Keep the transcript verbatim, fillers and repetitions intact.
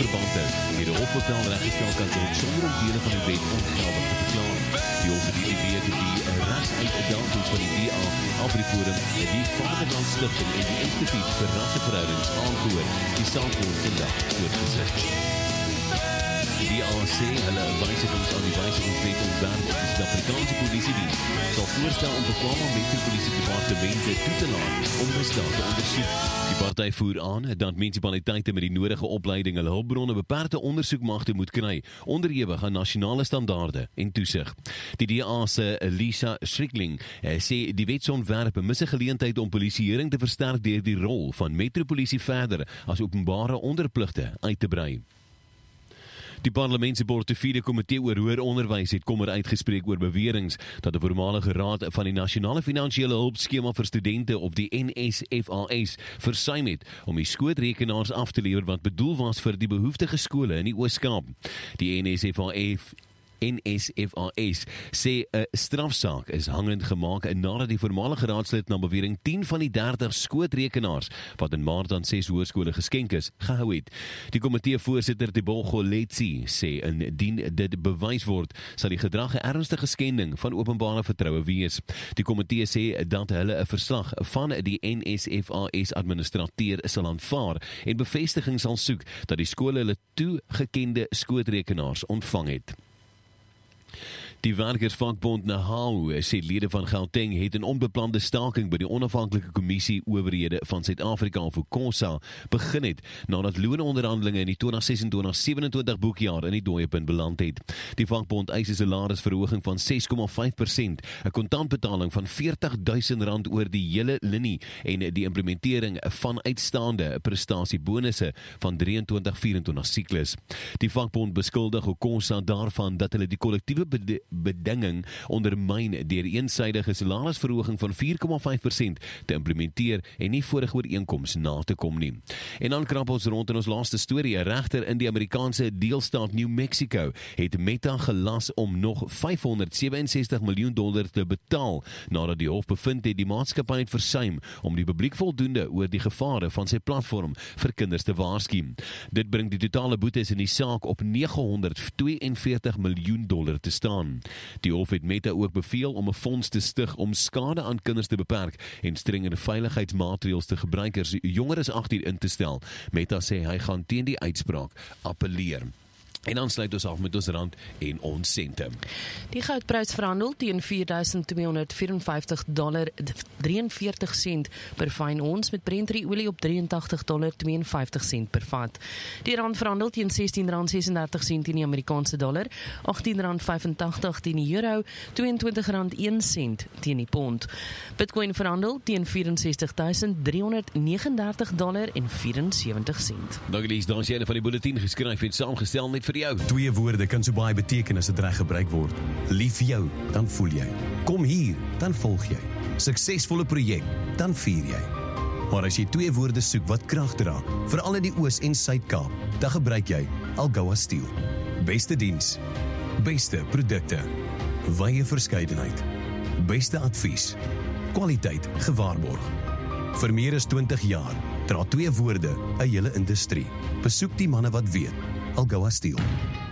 verband hou, het die hofbevel reggestel kan word sonder om dele van die wet ongeldig te verklaar. Die hof het hierdie week die rasuitdagings van die D A Afriforum, die Vaderlandsstigting en die Instituut vir Rasseverhoudings aangehoor. Die saak word vandag voortgesit. Die D A sê hulle wysigings aan die wysigingswet ontwerp op die Suid-Afrikaanse Polisiediens sal voorstel om bekwame metropolisiedepartemente toe te laat om misdaad te ondersoek. Die party voer aan dat munisipaliteite met die nodige opleiding hulle hulpbronne beperkte ondersoekmagte moet kry, onderhewig aan nasionale standaarde en toesig. Die D A se Lisa Strickling sê die wetsontwerp mis 'n geleentheid om polisieering te versterk deur die rol van metropolisie verder as openbare onderpligte uit te brei. Die Parlement se portefeulje komitee oor hoër onderwys het kommer uitgespreek oor beweringe dat 'n voormalige raad van die Nasionale Finansiële Hulpskema vir Studente op die N S F A S versuim het om die skootrekenaars af te lewer wat bedoel was vir die behoeftige skole in die Oos-Kaap. Die N S F A S N S F A S sê 'n strafsaak is hangend gemaak nadat die voormalige raadslid na bewering tien van die dertig skootrekenaars wat in Maart aan ses hoërskole geskenk is, gehou het. Die komitee voorsitter Tebogo Letsi sê indien dit bewys word, sal die gedrag 'n ernstige skending van openbare vertroue wees. Die komitee sê dat hulle 'n verslag van die N S F A S administrateur sal aanvaar en bevestiging sal soek dat die skole hulle toegekende skootrekenaars ontvang het. Die werkersvakbond NAHAO sê lede van Gauteng het 'n onbeplande staking by die onafhanklike kommissie owerhede van Suid-Afrika of KOSA begin het, nadat loononderhandelinge in die twintig sesentwintig sewenentwintig boekjaar in die dooiepunt beland het. Die vakbond eis 'n salarisverhoging van ses komma vyf persent, 'n kontantbetaling van veertig duisend rand oor die hele linie en die implementering van uitstaande prestasiebonusse van drieëntwintig vyf-en-twintig siklus. Die vakbond beskuldig KOSA daarvan dat hulle die kollektiewe bede bedinging ondermyn deur eensydige salarisverhoging van vier komma vyf persent te implementeer en nie vorige ooreenkoms na te kom nie. En dan krap ons rond in ons laaste storie. 'n Regter in die Amerikaanse deelstaat New Mexico het Meta gelas om nog vyfhonderdseweensestig miljoen dollar te betaal nadat die hof bevind het die maatskappy het versuim om die publiek voldoende oor die gevare van sy platform vir kinders te waarsku. Dit bring die totale boetes in die saak op negenhonderdtweeënveertig miljoen dollar te staan. Die hof het Meta ook beveel om 'n fonds te stig om skade aan kinders te beperk en strengere veiligheidsmaatreëls te gebruikers jonger as agttien in te stel. Meta sê hy gaan teen die uitspraak appeleer. En dan sluit ons af met ons rand en ons sente. Die goudprys verhandel teen vier duisend tweehonderd vyfenvyftig dollar drieënveertig sent per fyn ons, met Brent olie op drieëntagtig dollar tweeënvyftig sent per vat. Die rand verhandel teen sestien rand sesendertig sent teen die Amerikaanse dollar, agttien rand vyfentagtig teen die euro, tweeëntwintig rand een sent teen die pond. Bitcoin verhandel teen vyfenses duisend driehonderdnegenendertig dollar en vyfensewentig sent. Dankie Lies, daar is jy van die bulletin geskryf en saamgestel net vir jou. Twee woorde kan so baie beteken as dit reg gebruik word. Lief vir jou, dan voel jy. Kom hier, dan volg jy. Suksesvolle projek, dan vier jy. Maar as jy twee woorde soek wat krag dra, veral in die Oos- en Suid-Kaap, dan gebruik jy Algoa Steel. Beste diens, beste produkte, wye verskeidenheid, beste advies, kwaliteit gewaarborg. Vir meer as twintig jaar dra twee woorde 'n hele industrie. Besoek die manne wat weet. Algoa Steel.